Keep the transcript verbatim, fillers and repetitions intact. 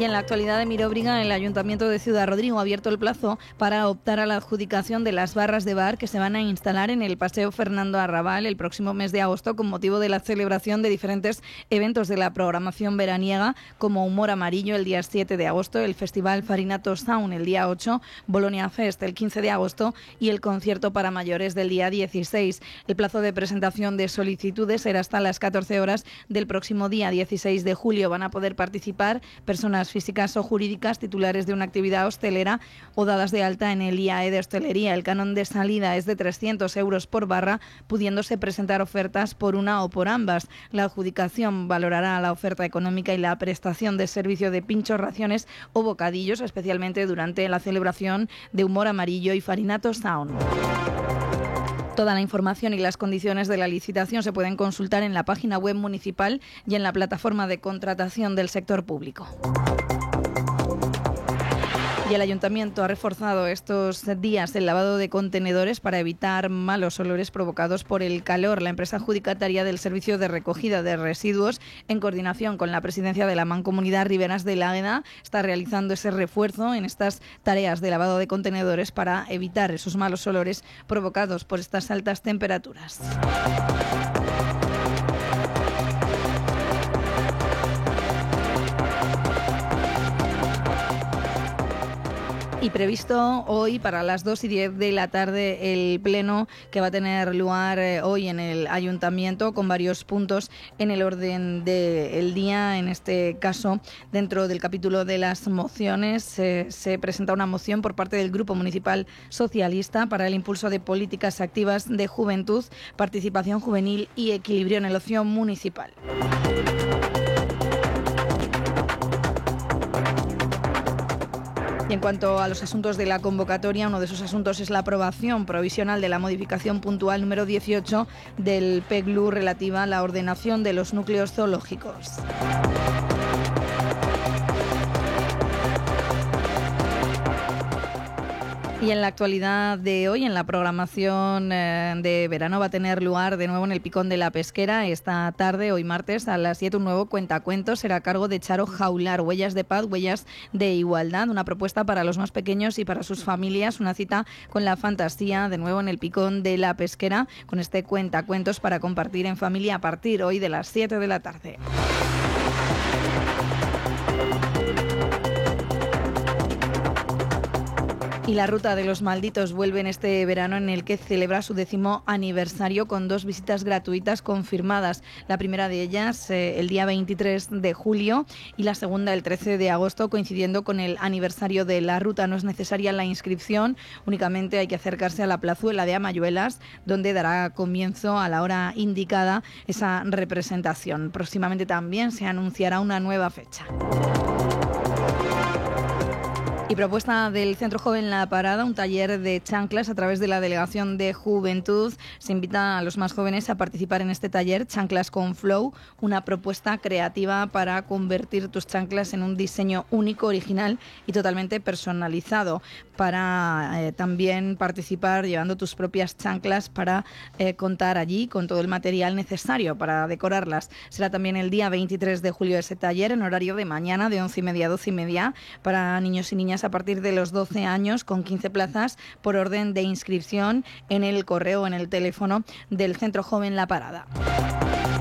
Y en la actualidad de Miróbriga, el Ayuntamiento de Ciudad Rodrigo ha abierto el plazo para optar a la adjudicación de las barras de bar que se van a instalar en el Paseo Fernando Arrabal el próximo mes de agosto con motivo de la celebración de diferentes eventos de la programación veraniega como Humor Amarillo el día siete de agosto, el Festival Farinato Sound el día ocho, Bolonia Fest el quince de agosto y el concierto para mayores del día dieciséis. El plazo de presentación de solicitudes será hasta las catorce horas del próximo día dieciséis de julio. Van a poder participar personas físicas o jurídicas titulares de una actividad hostelera o dadas de alta en el I A E de hostelería. El canon de salida es de trescientos euros por barra, pudiéndose presentar ofertas por una o por ambas. La adjudicación valorará la oferta económica y la prestación de servicio de pinchos, raciones o bocadillos, especialmente durante la celebración de Humor Amarillo y Farinato Sound. Toda la información y las condiciones de la licitación se pueden consultar en la página web municipal y en la plataforma de contratación del sector público. Y el Ayuntamiento ha reforzado estos días el lavado de contenedores para evitar malos olores provocados por el calor. La empresa adjudicataria del servicio de recogida de residuos, en coordinación con la presidencia de la Mancomunidad Riberas del Águeda, está realizando ese refuerzo en estas tareas de lavado de contenedores para evitar esos malos olores provocados por estas altas temperaturas. Y previsto hoy para las dos y diez de la tarde el pleno que va a tener lugar hoy en el Ayuntamiento con varios puntos en el orden del día. En este caso, dentro del capítulo de las mociones, eh, se presenta una moción por parte del Grupo Municipal Socialista para el impulso de políticas activas de juventud, participación juvenil y equilibrio en el ocio municipal. Y en cuanto a los asuntos de la convocatoria, uno de esos asuntos es la aprobación provisional de la modificación puntual número dieciocho del P E G L U relativa a la ordenación de los núcleos zoológicos. Y en la actualidad de hoy, en la programación eh, de verano, va a tener lugar de nuevo en el Picón de la Pesquera. Esta tarde, hoy martes, a las siete, un nuevo cuentacuentos será a cargo de Charo Jaular. Huellas de paz, huellas de igualdad. Una propuesta para los más pequeños y para sus familias. Una cita con la fantasía, de nuevo en el Picón de la Pesquera, con este cuentacuentos para compartir en familia a partir hoy de las siete de la tarde. Y la Ruta de los Malditos vuelve en este verano, en el que celebra su décimo aniversario con dos visitas gratuitas confirmadas. La primera de ellas eh, el día veintitrés de julio y la segunda el trece de agosto, coincidiendo con el aniversario de la ruta. No es necesaria la inscripción, únicamente hay que acercarse a la plazuela de Amayuelas, donde dará comienzo a la hora indicada esa representación. Próximamente también se anunciará una nueva fecha. Y propuesta del Centro Joven La Parada, un taller de chanclas a través de la Delegación de Juventud. Se invita a los más jóvenes a participar en este taller, Chanclas con Flow, una propuesta creativa para convertir tus chanclas en un diseño único, original y totalmente personalizado. Para eh, también participar llevando tus propias chanclas para eh, contar allí con todo el material necesario para decorarlas. Será también el día veintitrés de julio ese taller, en horario de mañana de once y media a doce y media, para niños y niñas a partir de los doce años, con quince plazas por orden de inscripción en el correo o en el teléfono del Centro Joven La Parada.